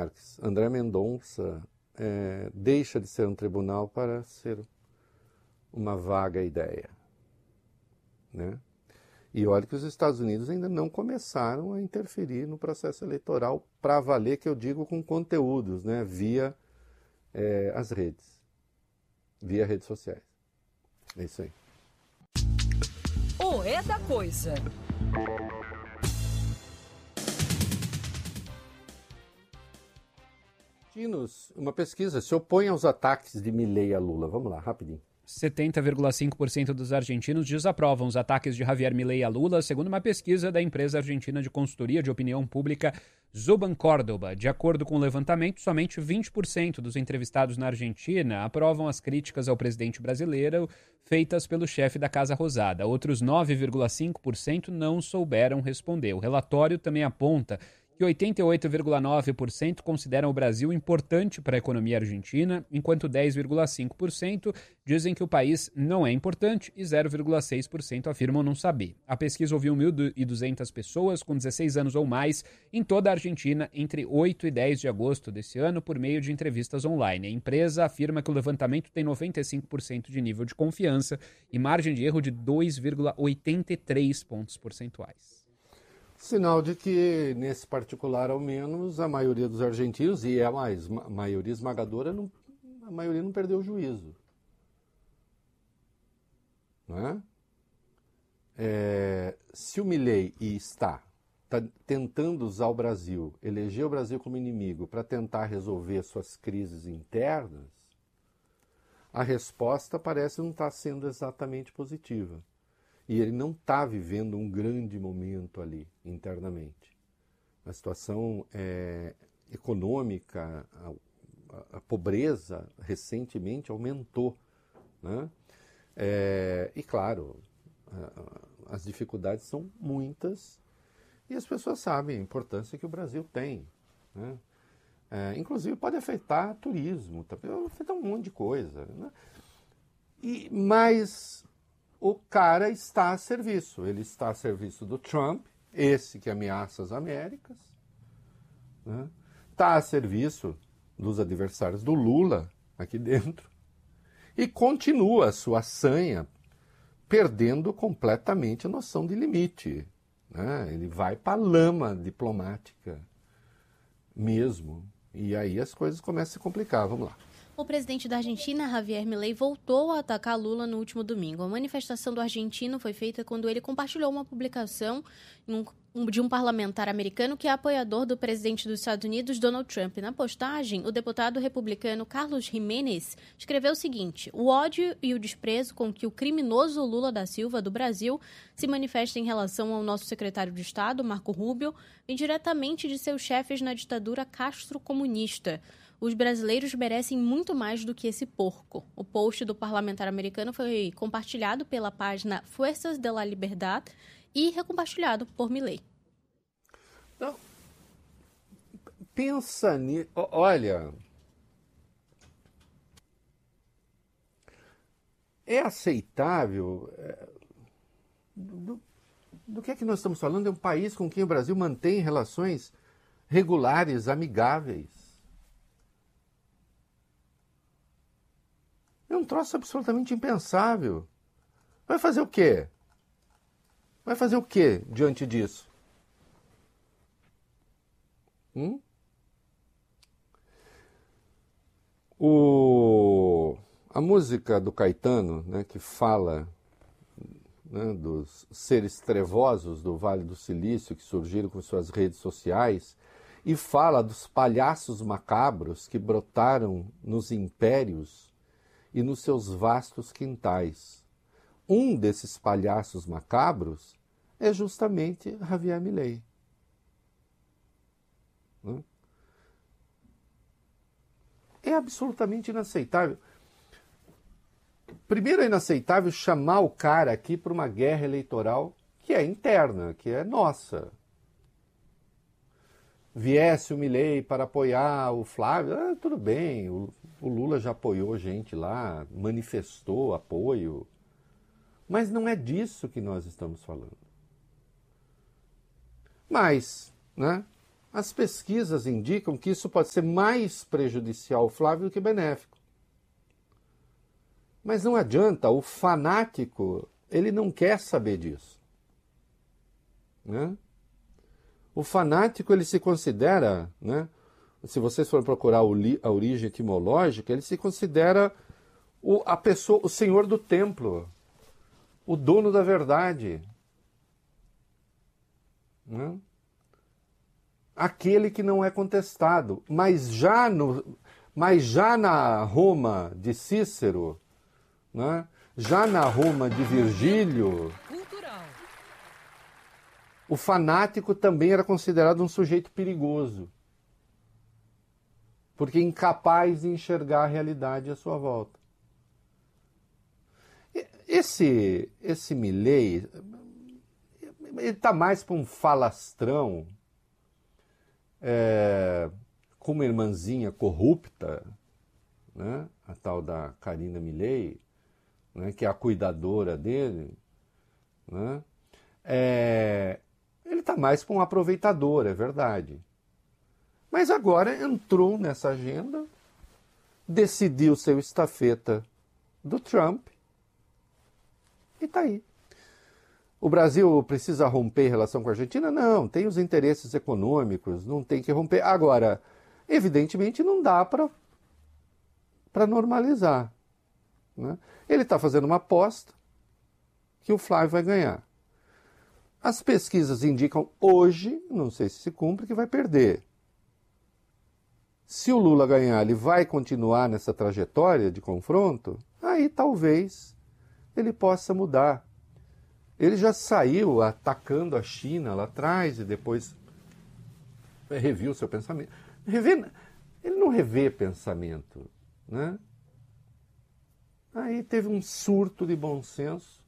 Marques, André Mendonça deixa de ser um tribunal para ser uma vaga ideia, né? E olha que os Estados Unidos ainda não começaram a interferir no processo eleitoral para valer, que eu digo com conteúdos, né? Via as redes, via redes sociais. É isso aí. O É da Coisa. Uma pesquisa se opõe aos ataques de Milei a Lula. Vamos lá, rapidinho. 70,5% dos argentinos desaprovam os ataques de Javier Milei a Lula, segundo uma pesquisa da empresa argentina de consultoria de opinião pública Zuban Córdoba. De acordo com o levantamento, somente 20% dos entrevistados na Argentina aprovam as críticas ao presidente brasileiro feitas pelo chefe da Casa Rosada. Outros 9,5% não souberam responder. O relatório também aponta que 88,9% consideram o Brasil importante para a economia argentina, enquanto 10,5% dizem que o país não é importante e 0,6% afirmam não saber. A pesquisa ouviu 1.200 pessoas com 16 anos ou mais em toda a Argentina entre 8 e 10 de agosto desse ano por meio de entrevistas online. A empresa afirma que o levantamento tem 95% de nível de confiança e margem de erro de 2,83 pontos percentuais. Sinal de que, nesse particular ao menos, a maioria dos argentinos, e a maioria esmagadora, a maioria não perdeu o juízo. Não é? Se o Milei está tentando usar o Brasil, eleger o Brasil como inimigo para tentar resolver suas crises internas, a resposta parece não estar sendo exatamente positiva. E ele não está vivendo um grande momento ali, internamente. A situação econômica, a pobreza, recentemente aumentou, né? E, claro, as dificuldades são muitas e as pessoas sabem a importância que o Brasil tem, né? Inclusive pode afetar turismo, pode afetar um monte de coisa, né? Mas o cara está a serviço. Ele está a serviço do Trump, esse que ameaça as Américas, né? Está a serviço dos adversários do Lula aqui dentro e continua a sua sanha perdendo completamente a noção de limite, né? Ele vai para a lama diplomática mesmo. E aí as coisas começam a se complicar. Vamos lá. O presidente da Argentina, Javier Milei, voltou a atacar Lula no último domingo. A manifestação do argentino foi feita quando ele compartilhou uma publicação de um parlamentar americano que é apoiador do presidente dos Estados Unidos, Donald Trump. Na postagem, o deputado republicano Carlos Jiménez escreveu o seguinte: o ódio e o desprezo com que o criminoso Lula da Silva, do Brasil, se manifesta em relação ao nosso secretário de Estado, Marco Rubio, vem diretamente de seus chefes na ditadura castro-comunista. Os brasileiros merecem muito mais do que esse porco. O post do parlamentar americano foi compartilhado pela página Fuerzas de la Liberdad e recompartilhado por Milei. Então, pensa nisso. Olha, é aceitável? Do que é que nós estamos falando? É um país com quem o Brasil mantém relações regulares, amigáveis. É um troço absolutamente impensável. Vai fazer o quê? Vai fazer o quê diante disso? A música do Caetano, né, que fala, né, dos seres trevosos do Vale do Silício que surgiram com suas redes sociais e fala dos palhaços macabros que brotaram nos impérios e nos seus vastos quintais. Um desses palhaços macabros é justamente Javier Milei. É absolutamente inaceitável. Primeiro, é inaceitável chamar o cara aqui para uma guerra eleitoral que é interna, que é nossa. Viesse o Milei para apoiar o Flávio, tudo bem, o Lula já apoiou gente lá, manifestou apoio, mas não é disso que nós estamos falando. Mas, né, As pesquisas indicam que isso pode ser mais prejudicial ao Flávio do que benéfico. Mas não adianta, o fanático, ele não quer saber disso. Né? O fanático, ele se considera, né? Se vocês forem procurar a origem etimológica, ele se considera a pessoa, o senhor do templo, o dono da verdade. Né? Aquele que não é contestado. Mas já na Roma de Cícero, né? Já na Roma de Virgílio, o fanático também era considerado um sujeito perigoso, porque incapaz de enxergar a realidade à sua volta. Esse Milei, ele está mais para um falastrão, com uma irmãzinha corrupta, né? A tal da Karina Milei, né? Que é a cuidadora dele, né? Ele está mais para um aproveitador, é verdade. Mas agora entrou nessa agenda, decidiu ser o estafeta do Trump e está aí. O Brasil precisa romper relação com a Argentina? Não, tem os interesses econômicos, não tem que romper. Agora, evidentemente não dá para normalizar. Né? Ele está fazendo uma aposta que o Flávio vai ganhar. As pesquisas indicam hoje, não sei se cumpre, que vai perder. Se o Lula ganhar, ele vai continuar nessa trajetória de confronto? Aí talvez ele possa mudar. Ele já saiu atacando a China lá atrás e depois reviu seu pensamento. Ele não revê pensamento, né? Aí teve um surto de bom senso,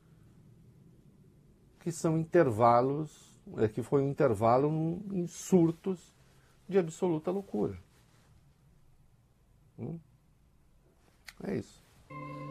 que são intervalos, que foi um intervalo em surtos de absoluta loucura. É isso.